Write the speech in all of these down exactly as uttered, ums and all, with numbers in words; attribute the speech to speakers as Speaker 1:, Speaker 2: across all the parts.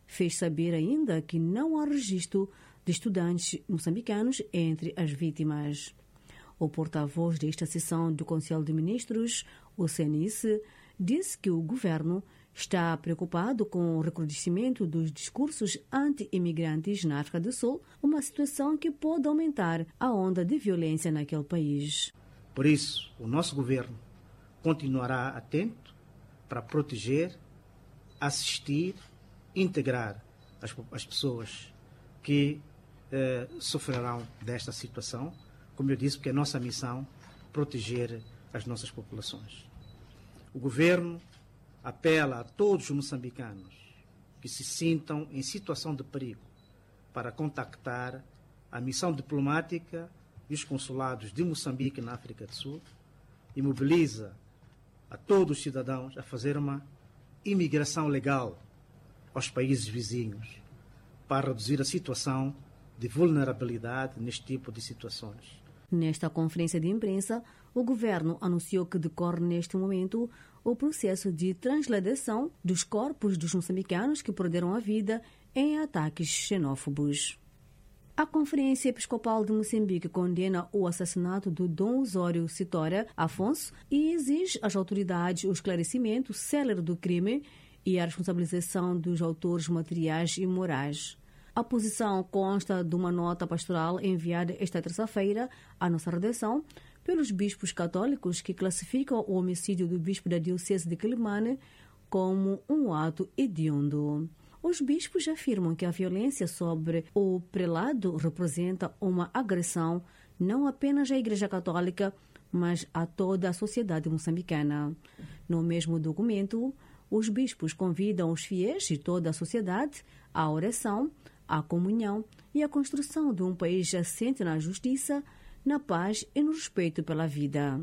Speaker 1: fez saber ainda que não há registro de estudantes moçambicanos entre as vítimas. O porta-voz desta sessão do Conselho de Ministros, o C N I C, disse que o governo está preocupado com o recrudescimento dos discursos anti-imigrantes na África do Sul, uma situação que pode aumentar a onda de violência naquele país.
Speaker 2: Por isso, o nosso governo continuará atento para proteger, assistir, integrar as, as pessoas que eh, sofrerão desta situação. Como eu disse, porque é nossa missão proteger as nossas populações. O governo apela a todos os moçambicanos que se sintam em situação de perigo para contactar a missão diplomática e os consulados de Moçambique na África do Sul e mobiliza a todos os cidadãos a fazer uma imigração legal aos países vizinhos para reduzir a situação de vulnerabilidade neste tipo de situações.
Speaker 1: Nesta conferência de imprensa, o governo anunciou que decorre neste momento o processo de transladação dos corpos dos moçambicanos que perderam a vida em ataques xenófobos. A Conferência Episcopal de Moçambique condena o assassinato do Dom Osório Sitora Afonso e exige às autoridades o esclarecimento célere do crime e a responsabilização dos autores materiais e morais. A posição consta de uma nota pastoral enviada esta terça-feira à nossa redação pelos bispos católicos que classificam o homicídio do bispo da Diocese de Quelimane como um ato hediondo. Os bispos afirmam que a violência sobre o prelado representa uma agressão não apenas à Igreja Católica, mas a toda a sociedade moçambicana. No mesmo documento, os bispos convidam os fiéis e toda a sociedade à oração, à comunhão e à construção de um país assente na justiça, na paz e no respeito pela vida.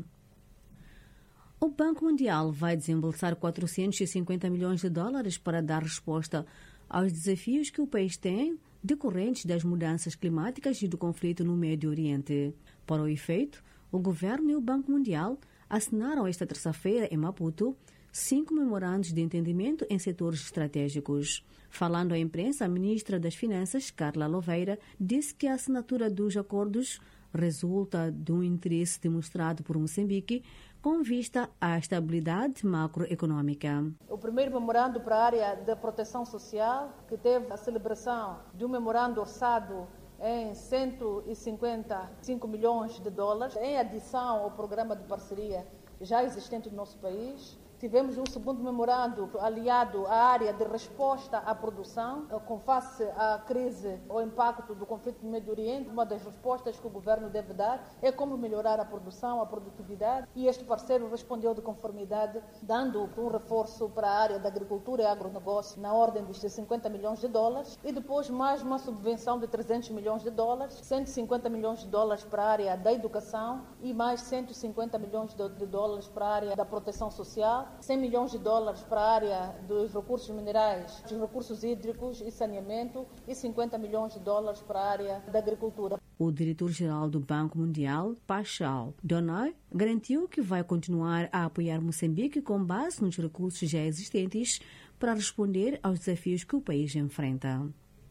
Speaker 1: O Banco Mundial vai desembolsar quatrocentos e cinquenta milhões de dólares para dar resposta aos desafios que o país tem decorrentes das mudanças climáticas e do conflito no Médio Oriente. Para o efeito, o governo e o Banco Mundial assinaram esta terça-feira em Maputo cinco memorandos de entendimento em setores estratégicos. Falando à imprensa, a ministra das Finanças, Carla Louveira, disse que a assinatura dos acordos resulta de um interesse demonstrado por Moçambique com vista à estabilidade macroeconômica.
Speaker 3: O primeiro memorando para a área da proteção social, que teve a celebração de um memorando orçado em cento e cinquenta e cinco milhões de dólares, em adição ao programa de parceria já existente no nosso país. Tivemos um segundo memorando aliado à área de resposta à produção, com face à crise, ao impacto do conflito no Médio Oriente. Uma das respostas que o governo deve dar é como melhorar a produção, a produtividade, e este parceiro respondeu de conformidade, dando um reforço para a área da agricultura e agronegócio na ordem dos cinquenta milhões de dólares, e depois mais uma subvenção de trezentos milhões de dólares, cento e cinquenta milhões de dólares para a área da educação e mais cento e cinquenta milhões de dólares para a área da proteção social, cem milhões de dólares para a área dos recursos minerais, dos recursos hídricos e saneamento e cinquenta milhões de dólares para a área da agricultura.
Speaker 1: O diretor-geral do Banco Mundial, Paschal Donoy, garantiu que vai continuar a apoiar Moçambique com base nos recursos já existentes para responder aos desafios que o país enfrenta.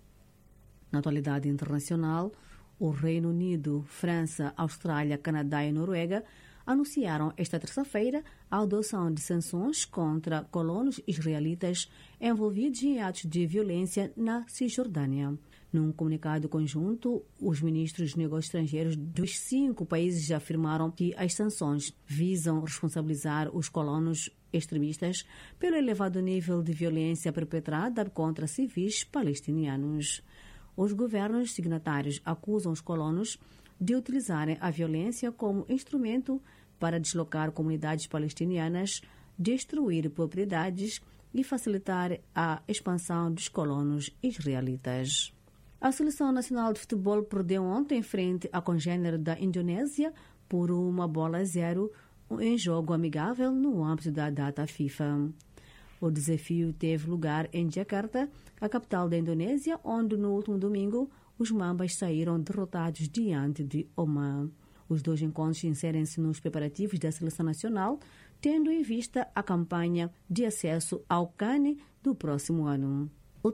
Speaker 1: Na atualidade internacional, o Reino Unido, França, Austrália, Canadá e Noruega anunciaram esta terça-feira a adoção de sanções contra colonos israelitas envolvidos em atos de violência na Cisjordânia. Num comunicado conjunto, os ministros de negócios estrangeiros dos cinco países afirmaram que as sanções visam responsabilizar os colonos extremistas pelo elevado nível de violência perpetrada contra civis palestinianos. Os governos signatários acusam os colonos de utilizarem a violência como instrumento para deslocar comunidades palestinianas, destruir propriedades e facilitar a expansão dos colonos israelitas. A Seleção Nacional de Futebol perdeu ontem frente à congênere da Indonésia por uma bola a zero em jogo amigável no âmbito da data FIFA. O desafio teve lugar em Jakarta, a capital da Indonésia, onde no último domingo os Mambas saíram derrotados diante de Oman. Os dois encontros inserem-se nos preparativos da Seleção Nacional, tendo em vista a campanha de acesso ao CAN do próximo ano.